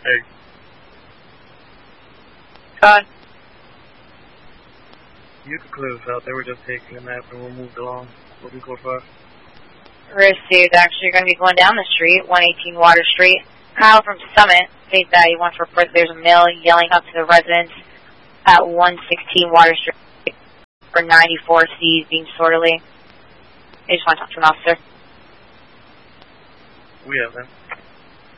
Hey. Code. You can clear us out. They were just taking a nap and we'll move along. Looking code 5. Received. Actually, you're going to be going down the street, 118 Water Street. Kyle from Summit, face value 1 for further. There's a male yelling up to the residents at 116 Water Street for 94C being disorderly. I just want to talk to an officer. We have them.